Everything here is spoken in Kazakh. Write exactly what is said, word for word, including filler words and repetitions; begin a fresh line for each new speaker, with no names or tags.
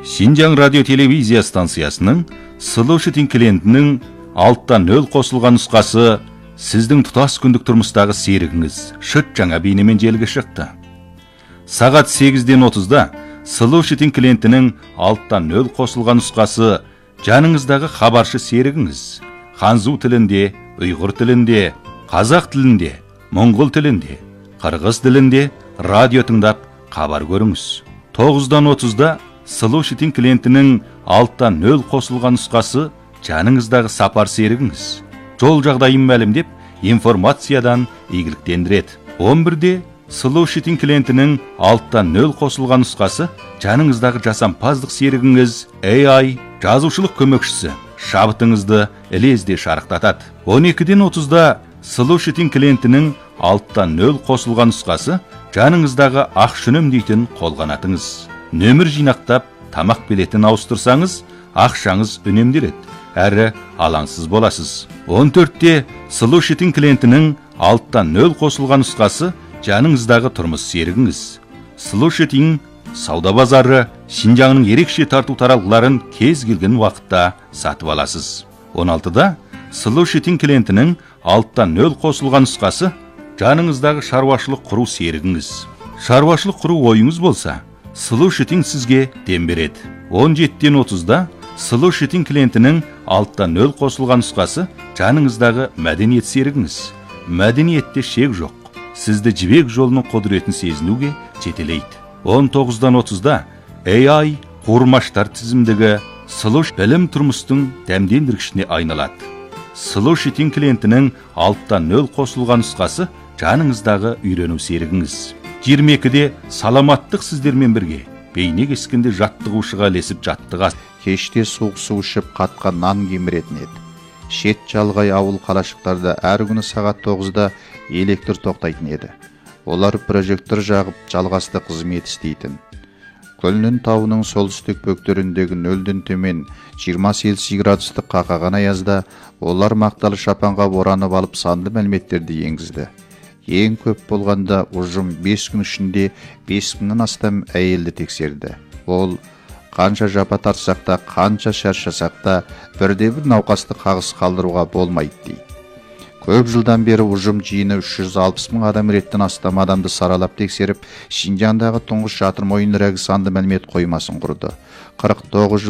Шинжаң радио телевизия станциясының слушать клиентінің алттан нөл қосылған нұсқасы сіздің тұтас күндік тұрмыстағы серігіңіз шыт жаңа бейнемен желіге шықты. Сағат сегізден отызда слушать клиентінің алттан нөл қосылған нұсқасы жаныңыздағы хабаршы серігіңіз ханзу тілінде, ұйғыр тілінде, қазақ тілінде, моңғол тілінде, қырғыз тілінде радио тыңдап хабар көріңіз. тоғыздан отызда слушать клиентінің алттан нөл қосылған нұсқасы жаныңыздағы сапар серігіңіз жол жағдайын мәлімдеп информациядан игіліктендіреді. он бірде слушать клиентінің алттан нөл қосылған нұсқасы жаныңыздағы жасампаздық серігіңіз эй ай жазушылық көмекшісі шабытыңызды ілезде шарықтатады. он екіден отызда слушать клиентінің алттан нөл қосылған нұсқасы жаныңыздағы ақша үнемдейтін қолғанатыңыз. Нөмір жинақтап тамақ билетін ауыстырсаңыз ақшаңыз үнемделеді әрі алаңсыз боласыз. он төртте слушать клиентінің алттан нөл қосылған нұсқасы жаныңыздағы тұрмыс серігіңіз. слушать сауда базары Шинжаңның ерекше тарту таралғыларын кез келген уақытта сатып аласыз. он алтыда слушать клиентінің алттан нөл қосылған нұсқасы жаныңыздағы шаруашылық құру серігіңіз. Шаруашылық құру ойыңыз болса, слушать сізге дем береді. он жетіден отызда слушать клиентінің алттан нөл қосылған нұсқасы жаныңыздағы мәдениет серігіңіз. Мәдениетте шек жоқ. Сізді жібек жолының құдіретін сезінуге жетелейді. он тоғыздан отызда эй ай қуырмаштар тізімдігі слушать білім тұрмыстың дәмдендіргішіне айналады. слушать клиентінің алттан нөл қосылған нұсқасы жаныңыздағы үйрену серігіңіз. жиырма екіде саламаттық сіздермен бірге бейне кескенде жаттығушыға ілесіп жаттығасыз.
Кеште суық су ішіп қатқан нан кеміретін еді. Шет жалғай ауыл қалашықтарда әр күні сағат тоғызда электр тоқтайтын еді. Олар прожектор жағып жалғасты қызмет істейтін. Көлінің тауының солтүстік бөктеріндегі нөлден төмен жиырма сегіз градустық қақаған аязда олар мақталы шапанға оранып алып санды мәліметтерді енгізді. Ең көп болғанда ұжым бес күн ішінде бес мыңнан астам әйелді тексерді. Ол қанша жапа тартсақ та, қанша шаршасақ та бірде бір науқасты қағыс қалдыруға болмайды дейді. Көп жылдан бері ұжым жиыны үш жүз алпыс мың адам реттен астам адамды саралап тексеріп, Шинжаңдағы тұңғыш жатыр мойын рәгі санды мәлімет қоймасын құрды. қырық тоғыз жыл